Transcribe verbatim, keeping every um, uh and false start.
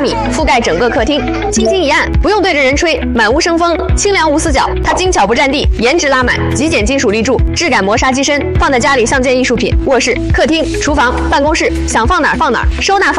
米，覆盖整个客厅。轻轻一按，不用对着人吹，满屋生风，清凉无死角。它精巧不占地，颜值拉满，极简金属立柱，质感磨砂机身，放在家里像件艺术品。卧室、客厅、厨房、办公室，想放哪儿放哪儿，收纳方。